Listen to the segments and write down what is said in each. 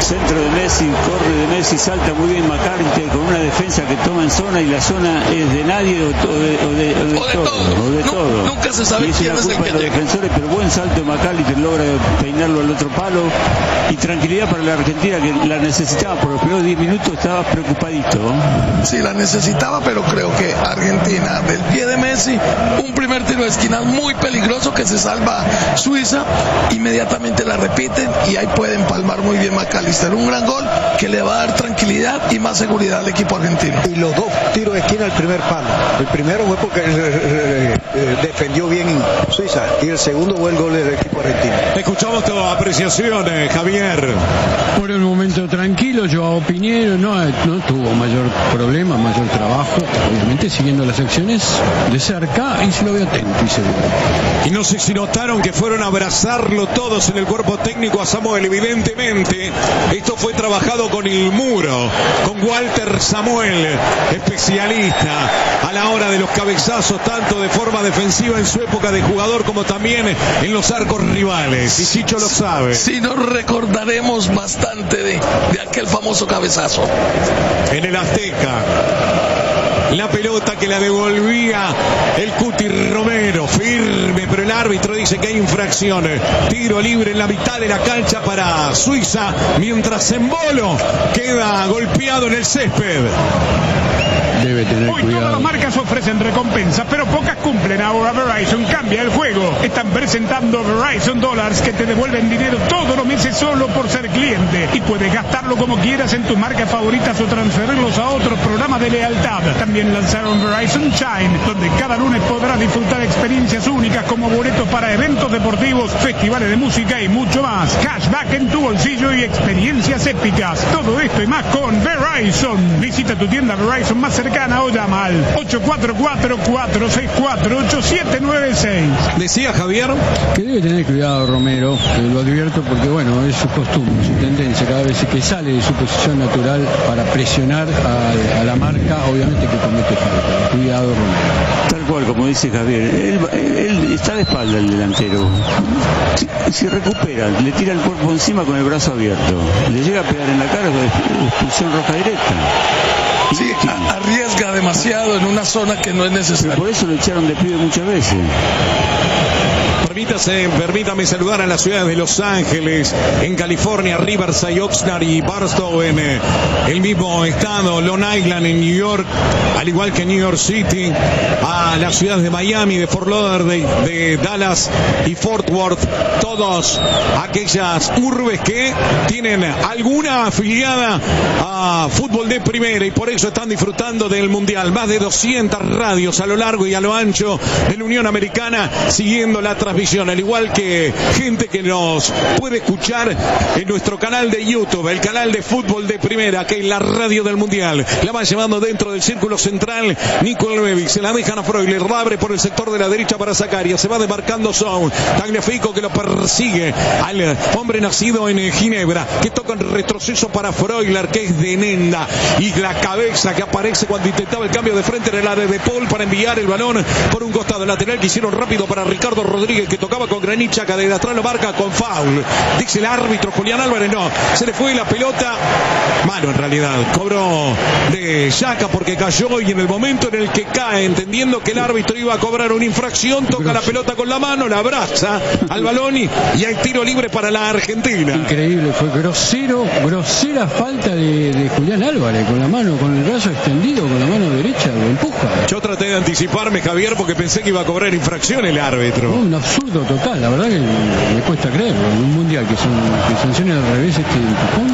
Centro de Messi, corre de Messi, salta muy bien McAllister con una defensa que toma en zona y la zona es de nadie o de todo. Nunca se sabe quién es el que los defensores, pero buen salto de McAllister, logra peinarlo al otro palo y tranquilidad para la Argentina que la necesitaba. Por los primeros 10 minutos estaba preocupadito. Sí, la necesitaba, pero creo que Argentina, del pie de Messi, un primer tiro de esquina muy peligroso que se salva Suiza, inmediatamente la repiten y ahí puede empalmar muy bien McAllister. Un gran gol que le va a dar tranquilidad y más seguridad al equipo argentino. Y los dos tiros de esquina al primer palo. El primero fue porque defendió bien Suiza y el segundo fue el gol del equipo argentino. Escuchamos tu apreciación, Javier. Por el momento tranquilo, Joao Piñero no tuvo mayor problema, mayor trabajo, obviamente siguiendo las acciones de cerca y se lo veo atento y seguro. Y no sé si notaron que fueron a abrazarlo todos en el cuerpo técnico a Samuel, evidentemente esto fue trabajado con el muro, con Walter Samuel, especialista a la hora de los cabezazos, tanto de forma defensiva en su época de jugador como también en los arcos rivales, y Chicho lo sabe. Sí, nos recordaremos bastante de aquel famoso cabezazo en el Azteca. La pelota que la devolvía el Cuti Romero, firme, pero el árbitro dice que hay infracción. Tiro libre en la mitad de la cancha para Suiza, mientras Embolo queda golpeado en el césped. Debe tener Hoy cuidado. todas las marcas ofrecen recompensas, pero pocas cumplen. Ahora Verizon cambia el juego. Están presentando Verizon Dollars que te devuelven dinero todos los meses solo por ser cliente. Y puedes gastarlo como quieras en tus marcas favoritas o transferirlos a otros programas de lealtad. También lanzaron Verizon Shine, donde cada lunes podrás disfrutar experiencias únicas como boletos para eventos deportivos, festivales de música y mucho más. Cashback en tu bolsillo y experiencias épicas. Todo esto y más con Verizon. Visita tu tienda Verizon más cercana o llama al 844-464-8796. Decía Javier Que debe tener cuidado Romero, lo advierto porque bueno, es su costumbre, su tendencia, cada vez que sale de su posición natural para presionar a la marca, obviamente que comete falta. Cuidado Romero. Tal cual, como dice Javier, él está de espalda el delantero. Si recupera, le tira el cuerpo encima con el brazo abierto, le llega a pegar en la cara con expulsión roja directa. Sí, arriesga demasiado en una zona que no es necesaria. Por eso lo echaron de pibe muchas veces. Permítame saludar a las ciudades de Los Ángeles, en California, Riverside, Oxnard y Barstow en el mismo estado, Long Island en New York, al igual que New York City, a las ciudades de Miami, de Fort Lauderdale, de Dallas y Fort Worth, todas aquellas urbes que tienen alguna afiliada a fútbol de primera y por eso están disfrutando del Mundial. Más de 200 radios a lo largo y a lo ancho de la Unión Americana siguiendo la transmisión, al igual que gente que nos puede escuchar en nuestro canal de YouTube, el canal de fútbol de primera, que es la radio del Mundial. La va llevando dentro del círculo central Nicole Bevic, se la dejan a Freuler, la abre por el sector de la derecha para Zakaria, se va demarcando Zone, Tagliafico que lo persigue al hombre nacido en Ginebra, que toca en retroceso para Freuler, que es de Nenda, y la cabeza que aparece cuando intentaba el cambio de frente en el área de Paul para enviar el balón por un costado lateral que hicieron rápido para Ricardo Rodríguez, que tocaba con Granit Xhaka, de atrás lo marca con foul, dice el árbitro Julián Álvarez, no, se le fue la pelota, mano en realidad, cobró de Xhaka porque cayó, y en el momento en el que cae, entendiendo que el árbitro iba a cobrar una infracción, toca la pelota con la mano, la abraza al balón y hay tiro libre para la Argentina. Increíble, fue grosera falta de Julián Álvarez, con la mano, con el brazo extendido, con la mano derecha, lo empuja. Yo traté de anticiparme, Javier, porque pensé que iba a cobrar infracción el árbitro. Un absurdo total, la verdad que me cuesta creerlo. En un mundial que sancionen al revés este empujón,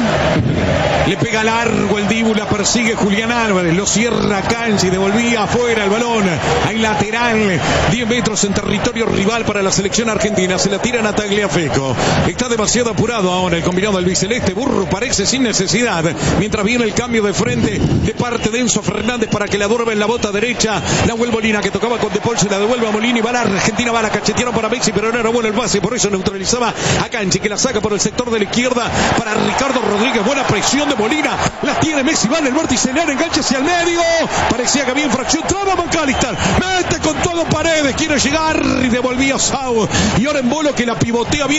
le pega largo el Dibu, la persigue Julián Álvarez, lo cierra cancha y devolvía afuera el balón. Hay lateral, 10 metros en territorio rival para la selección argentina. Se la tiran a Tagliafico. Está demasiado apurado ahora el combinado albiceleste. Burro parece sin necesidad. Mientras viene el cambio de frente de parte de Enzo Fernández para que la duerme en la bota derecha. Nahuel Molina, que tocaba con De Paul, se la devuelve a Molina y va la Argentina, va la cachetearon para Messi, pero no era bueno el pase, por eso neutralizaba a Canchi, que la saca por el sector de la izquierda para Ricardo Rodríguez. Buena presión de Molina, la tiene Messi, va en el vértice, le engancha hacia el medio, parecía que había infracción, traba McAllister, mete con todo Paredes, quiere llegar y devolvía Sau, y ahora Embolo que la pivotea bien.